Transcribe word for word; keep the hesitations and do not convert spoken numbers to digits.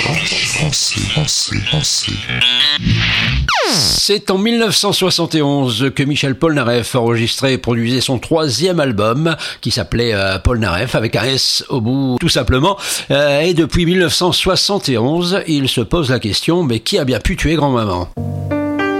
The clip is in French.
Français, français, français. C'est en dix-neuf cent soixante et onze que Michel Polnareff enregistrait et produisait son troisième album qui s'appelait euh, Polnareff avec un S au bout tout simplement. Euh, et depuis dix-neuf cent soixante et onze, il se pose la question, mais qui a bien pu tuer grand-maman ?